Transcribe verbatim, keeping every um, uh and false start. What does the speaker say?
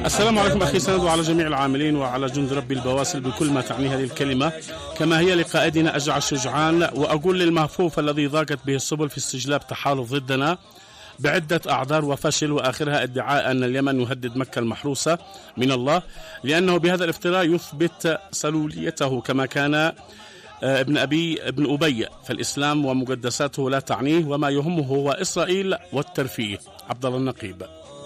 السلام عليكم أخي سند، وعلى جميع العاملين وعلى جند رب البواسل بكل ما تعني هذه الكلمة، كما هي لقائدنا أجع الشجعان. وأقول للمهفوف الذي ضاقت به السبل في استجلاب تحالف ضدنا بعدة أعذار وفشل، وآخرها ادعاء أن اليمن يهدد مكة المحروسة من الله، لأنه بهذا الافتراء يثبت سلوليته كما كان ابن أبي ابن أبي، فالإسلام ومقدساته لا تعنيه، وما يهمه هو إسرائيل والترفيه. عبد الله النقيب.